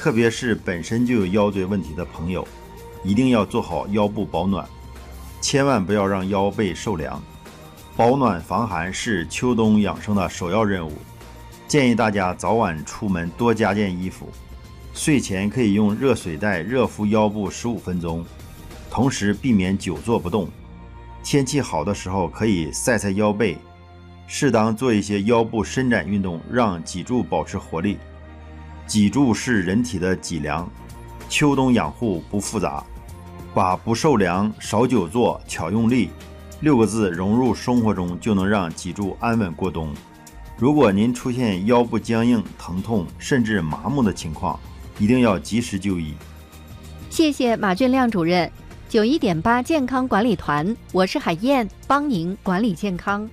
特别是本身就有腰椎问题的朋友，一定要做好腰部保暖，千万不要让腰背受凉。保暖防寒是秋冬养生的首要任务，建议大家早晚出门多加件衣服，睡前可以用热水袋热敷腰部15分钟，同时避免久坐不动。天气好的时候可以晒晒腰背，适当做一些腰部伸展运动，让脊柱保持活力。脊柱是人体的脊梁，秋冬养护不复杂，把不受凉、少久坐、巧用力6个字融入生活中，就能让脊柱安稳过冬。如果您出现腰部僵硬、疼痛甚至麻木的情况，一定要及时就医。 谢谢马俊亮主任。91.8健康管理团，我是海燕，帮您管理健康。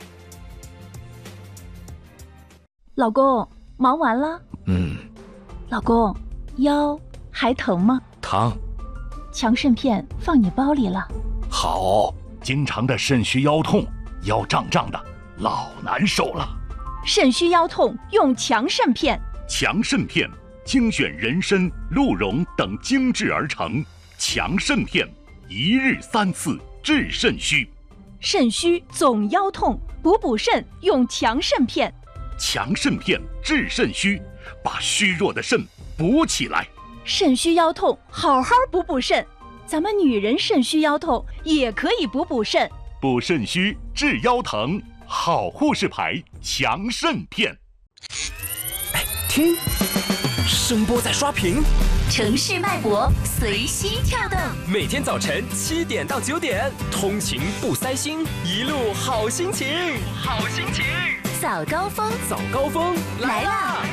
老公，忙完了？老公，腰还疼吗？ 疼。 强肾片放你包里了。 好，经常的肾虚腰痛，腰胀胀的，老难受了。 肾虚腰痛用强肾片。 强肾片精选人参、鹿茸等精制而成，强肾片1日3次治肾虚。 肾虚总腰痛，补肾用强肾片。 强肾片治肾虚，把虚弱的肾补起来。 肾虚腰痛好好补肾，咱们女人肾虚腰痛也可以补肾。 补肾虚治腰疼，好护士牌强肾片。 听，声波在刷屏， 城市脉搏随心跳动。 每天早晨7点到9点，通勤不塞心，一路好心情，好心情。 早高峰， 早高峰来啦！